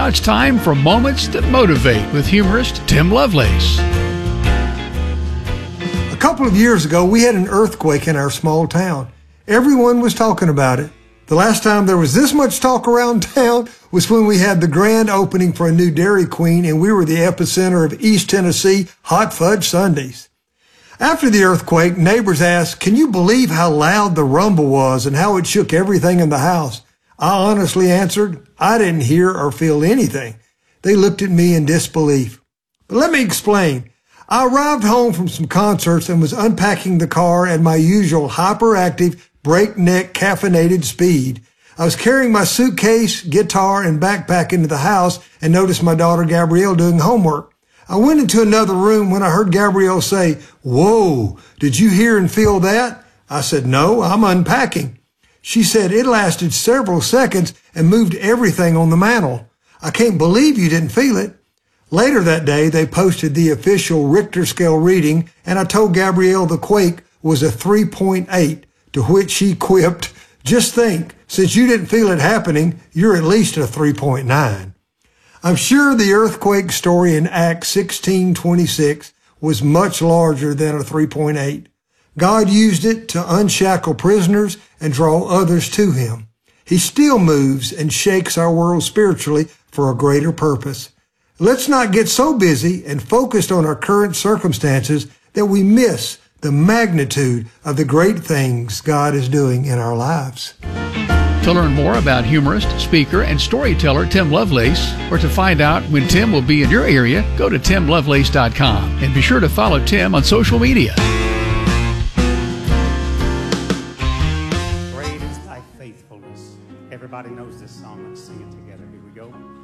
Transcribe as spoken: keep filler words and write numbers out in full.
Now it's time for Moments That Motivate with humorist Tim Lovelace. A couple of years ago, we had an earthquake in our small town. Everyone was talking about it. The last time there was this much talk around town was when we had the grand opening for a new Dairy Queen, and we were the epicenter of East Tennessee hot fudge sundaes. After the earthquake, neighbors asked, "Can you believe how loud the rumble was and how it shook everything in the house?" I honestly answered, I didn't hear or feel anything. They looked at me in disbelief. But let me explain. I arrived home from some concerts and was unpacking the car at my usual hyperactive, breakneck, caffeinated speed. I was carrying my suitcase, guitar, and backpack into the house and noticed my daughter Gabrielle doing homework. I went into another room when I heard Gabrielle say, "Whoa, did you hear and feel that?" I said, "No, I'm unpacking." She said, "It lasted several seconds and moved everything on the mantel. I can't believe you didn't feel it." Later that day, they posted the official Richter scale reading, and I told Gabrielle the quake was a three point eight, to which she quipped, "Just think, since you didn't feel it happening, you're at least a three point nine. I'm sure the earthquake story in Acts sixteen twenty-six was much larger than a three point eight. God used it to unshackle prisoners and draw others to him. He still moves and shakes our world spiritually for a greater purpose. Let's not get so busy and focused on our current circumstances that we miss the magnitude of the great things God is doing in our lives. To learn more about humorist, speaker, and storyteller Tim Lovelace, or to find out when Tim will be in your area, go to tim lovelace dot com and be sure to follow Tim on social media. Great is thy faithfulness. Everybody knows this song. Let's sing it together. Here we go.